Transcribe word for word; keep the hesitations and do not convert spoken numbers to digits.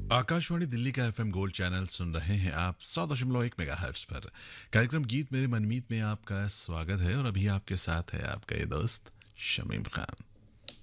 आकाशवाणी दिल्ली का FM gold channel सुन रहे हैं आप सौ दशमलव एक मेगाहर्ट्ज पर। कार्यक्रम गीत मेरे मनमीत में आपका स्वागत है और अभी आपके साथ है आपका ये दोस्त शमीम खान।